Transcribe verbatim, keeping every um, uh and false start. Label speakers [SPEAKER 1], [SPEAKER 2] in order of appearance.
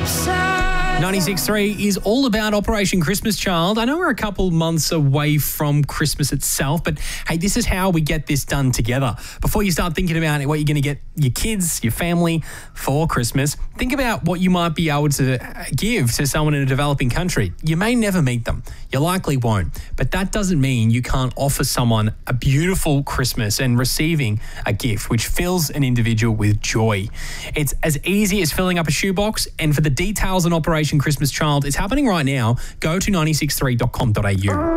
[SPEAKER 1] ninety-six point three is all about Operation Christmas Child. I know we're a couple months away from Christmas itself, but hey, this is how we get this done together. Before you start thinking about what you're going to get your kids, your family for Christmas, think about what you might be able to give to someone in a developing country. You may never meet them. You likely won't. But that doesn't mean you can't offer someone a beautiful Christmas and receiving a gift which fills an individual with joy. It's as easy as filling up a shoebox, and for the details on Operation Christmas Child, it's happening right now. Go to nine six three dot com dot a u.